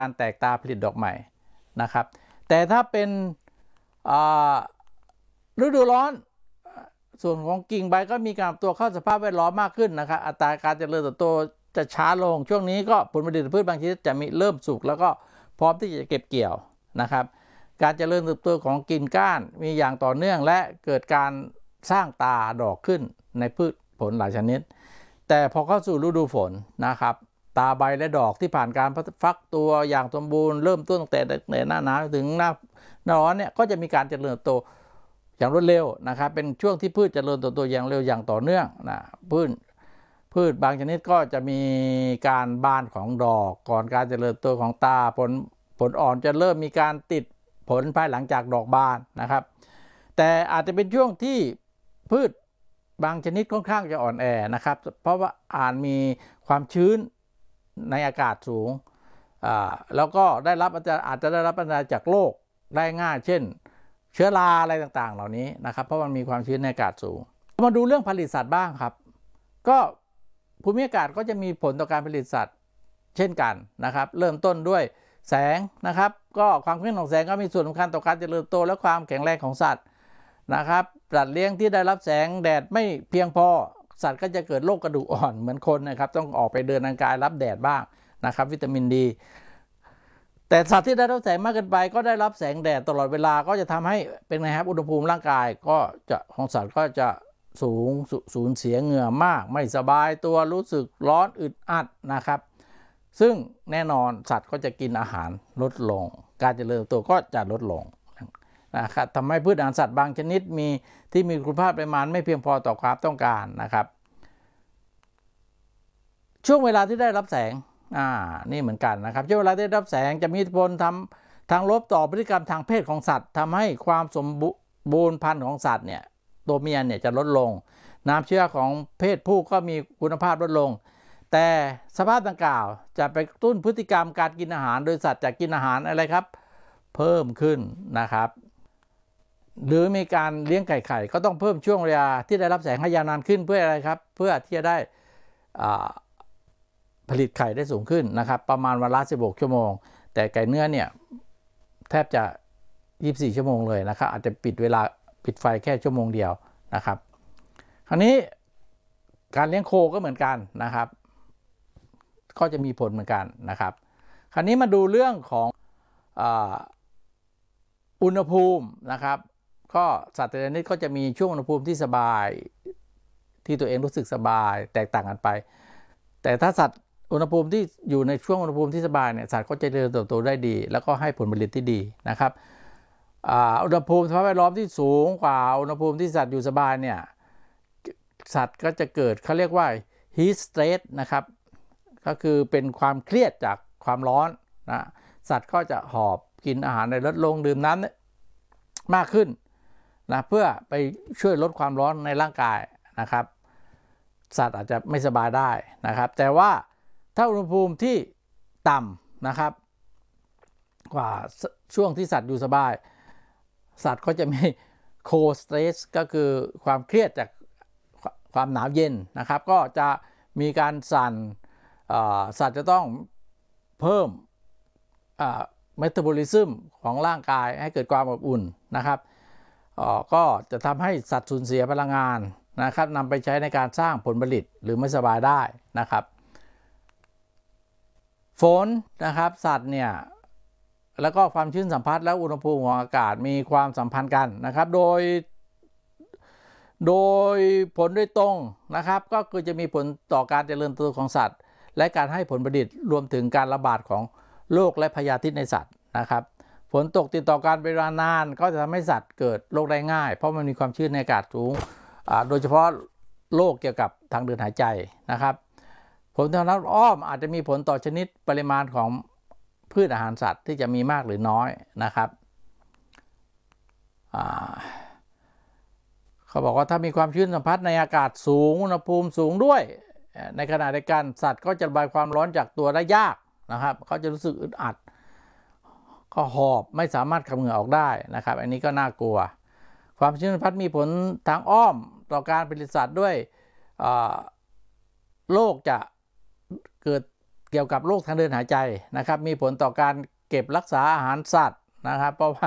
การแตกตาผลิตดอกใหม่นะครับแต่ถ้าเป็นฤดูร้อนส่วนของกิ่งใบก็มีการตัวเข้าสภาพแวดล้อมมากขึ้นนะครับอัตราการเจริญเติบโตจะช้าลงช่วงนี้ก็ผลผลิตพืชบางชนิดจะมีเริ่มสุกแล้วก็พร้อมที่จะเก็บเกี่ยวนะครับการเจริญเติบโตของกิ่งก้านมีอย่างต่อเนื่องและเกิดการสร้างตาดอกขึ้นในพืชผลหลายชนิดแต่พอเข้าสู่ฤดูฝนนะครับตาใบและดอกที่ผ่านการฟักตัวอย่างสมบูรณ์เริ่มต้นตั้งแต่หน้าหนาวถึงหน้าร้อนเนี่ยก็จะมีการเจริญเติบโตอย่างรวดเร็วนะครับเป็นช่วงที่พืชเจริญเติบโตอย่างเร็วอย่างต่อเนื่องนะพืชบางชนิดก็จะมีการบานของดอกก่อนการเจริญเติบโตของตาผลอ่อนจะเริ่มมีการติดผลภายหลังจากดอกบานนะครับแต่อาจจะเป็นช่วงที่พืชบางชนิดค่อนข้างจะอ่อนแอนะครับเพราะว่ามีความชื้นในอากาศสูงแล้วก็อาจจะได้รับอันตรายจากโรคได้ง่ายเช่นเชื้อราอะไรต่างๆเหล่านี้นะครับเพราะมันมีความชื้นในอากาศสูงมาดูเรื่องผลิตสัตว์บ้างครับก็ภูมิอากาศก็จะมีผลต่อการผลิตสัตว์เช่นกันนะครับเริ่มต้นด้วยแสงนะครับก็ความเข้มของแสงก็มีส่วนสำคัญต่อการเจริญเติบโตและความแข็งแรงของสัตว์นะครับสัตว์เลี้ยงที่ได้รับแสงแดดไม่เพียงพอสัตว์ก็จะเกิดโรคกระดูกอ่อนเหมือนคนนะครับต้องออกไปเดินทางกายรับแดดบ้างนะครับวิตามินดีแต่สัตว์ที่ได้รับแสงมากเกินไปก็ได้รับแสงแดดตลอดเวลาก็จะทำให้เป็นไงครับอุณหภูมิร่างกายก็จะของสัตว์ก็จะสูญเสียเหงื่อมากไม่สบายตัวรู้สึกร้อนอึดอัดนะครับซึ่งแน่นอนสัตว์ก็จะกินอาหารลดลงการเจริญเติบโตก็จะลดลงนะครับทำให้พืชอาหารสัตว์บางชนิดที่มีคุณภาพปริมาณไม่เพียงพอต่อความต้องการนะครับช่วงเวลาที่ได้รับแสงนี่เหมือนกันนะครับช่วงเวลาที่ได้รับแสงจะมีอิทธิพลทางลบต่อพฤติกรรมทางเพศของสัตว์ทำให้ความสมบูรณ์พันธุ์ของสัตว์เนี่ยตัวเมียเนี่ยจะลดลงน้ำเชื้อของเพศผู้ก็มีคุณภาพลดลงแต่สภาพดังกล่าวจะไปกระตุ้นพฤติกรรมการกินอาหารโดยสัตว์จะกินอาหารอะไรครับเพิ่มขึ้นนะครับหรือมีการเลี้ยงไข่ก็ต้องเพิ่มช่วงเวลาที่ได้รับแสงให้ยาวนานขึ้นเพื่ออะไรครับเพื่อที่จะได้ผลิตไข่ได้สูงขึ้นนะครับประมาณวันละ16 ชั่วโมงแต่ไก่เนื้อเนี่ยแทบจะ24 ชั่วโมงเลยนะครับอาจจะปิดไฟแค่ชั่วโมงเดียวนะครับคราวนี้การเลี้ยงโคก็เหมือนกันนะครับก็จะมีผลเหมือนกันนะครับคราวนี้มาดูเรื่องของอุณหภูมินะครับก็สัตว์แต่ละชนิดก็จะมีช่วงอุณหภูมิที่สบายที่ตัวเองรู้สึกสบายแตกต่างกันไปแต่ถ้าสัตว์อุณหภูมิที่อยู่ในช่วงอุณหภูมิที่สบายเนี่ยสัตว์ก็จะเจริญเติบโตได้ดีแล้วก็ให้ผลผลิตที่ดีนะครับอุณหภูมิสภาพแวดล้อมที่สูงกว่าอุณหภูมิที่สัตว์อยู่สบายเนี่ยสัตว์ก็จะเกิดเขาเรียกว่า heat stress นะครับก็คือเป็นความเครียดจากความร้อนนะสัตว์ก็จะหอบกินอาหารในลดลงดื่มน้ำมากขึ้นนะเพื่อไปช่วยลดความร้อนในร่างกายนะครับสัตว์อาจจะไม่สบายได้นะครับแต่ว่าถ้าอุณหภูมิที่ต่ำนะครับกว่าช่วงที่สัตว์อยู่สบายสัตว์ก็จะมี cold stress ก็คือความเครียดจากความหนาวเย็นนะครับก็จะมีการสั่นสัตว์จะต้องเพิ่มเมตาบอลิซึมของร่างกายให้เกิดความอบอุ่นนะครับก็จะทำให้สัตว์สูญเสียพลังงานนะครับนำไปใช้ในการสร้างผลผลิตหรือไม่สบายได้นะครับฝนนะครับสัตว์เนี่ยแล้วก็ความชื้นสัมผัสและอุณหภูมิของอากาศมีความสัมพันธ์กันนะครับโดยผลโดยตรงนะครับก็คือจะมีผลต่อการเจริญเติบโตของสัตว์และการให้ผลผลิตรวมถึงการระบาดของโรคและพยาธิในสัตว์นะครับฝนตกติดต่อกันเป็นเวลานานก็จะทำให้สัตว์เกิดโรคได้ง่ายเพราะมันมีความชื้นในอากาศสูงโดยเฉพาะโรคเกี่ยวกับทางเดินหายใจนะครับผลทางด้านอ้อมอาจจะมีผลต่อชนิดปริมาณของพืชอาหารสัตว์ที่จะมีมากหรือน้อยนะครับเขาบอกว่าถ้ามีความชื้นสัมผัสในอากาศสูงอุณหภูมิสูงด้วยในขณะเดียวกันสัตว์ก็จะระบายความร้อนจากตัวได้ยากนะครับเขาจะรู้สึกอึดอัดก็หอบไม่สามารถขับเหงื่อออกได้นะครับอันนี้ก็น่ากลัวความชื้นสัมผัสมีผลทางอ้อมต่อการผลิตสัตว์ด้วยโรคจะเกิดเกี่ยวกับโรคทางเดินหายใจนะครับมีผลต่อการเก็บรักษาอาหารสัตว์นะครับเพราะว่า